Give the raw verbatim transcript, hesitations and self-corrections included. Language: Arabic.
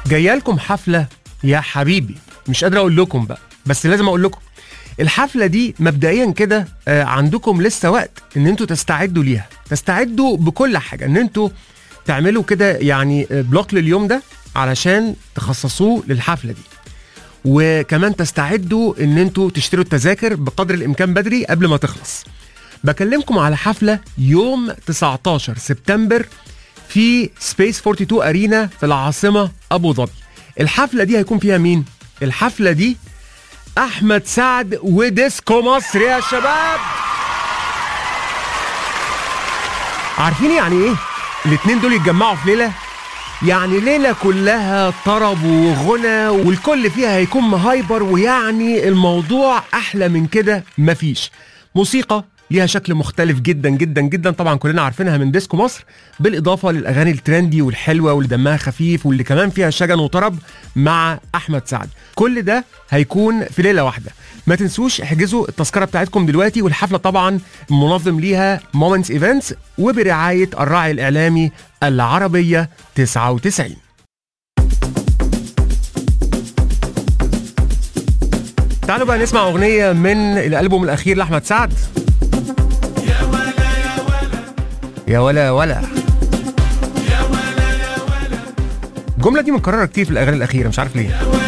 جايه لكم حفله يا حبيبي، مش قادر اقول لكم بقى بس لازم اقول لكم. الحفله دي مبدئيا كده آه، عندكم لسه وقت ان انتوا تستعدوا ليها، تستعدوا بكل حاجه، ان انتوا تعملوا كده يعني آه، بلوك لليوم ده علشان تخصصوه للحفله دي، وكمان تستعدوا ان انتوا تشتروا التذاكر بقدر الامكان بدري قبل ما تخلص. بكلمكم على حفله يوم تسعتاشر سبتمبر في سبيس اتنين واربعين ارينا في العاصمه ابو ظبي. الحفله دي هيكون فيها مين؟ الحفله دي احمد سعد وديسكو مصر يا شباب. عارفين يعني ايه الاتنين دول يتجمعوا في ليله؟ يعني ليله كلها طرب وغنى والكل فيها هيكون مهايبر، ويعني الموضوع احلى من كده مفيش. موسيقى ليها شكل مختلف جدا جدا جدا، طبعا كلنا عارفينها من ديسكو مصر، بالاضافه للاغاني الترندي والحلوه واللي دمها خفيف واللي كمان فيها شجن وطرب مع احمد سعد. كل ده هيكون في ليله واحده. ما تنسوش احجزوا التذكره بتاعتكم دلوقتي، والحفله طبعا منظم ليها مومنتس ايفنتس وبرعايه الراعي الاعلامي العربيه تسعة وتسعين. تعالوا بقى نسمع اغنيه من الالبوم الاخير لاحمد سعد، يا ولا ولا. الجملة دي متكررة كتير في الأغاني الأخيرة، مش عارف ليه.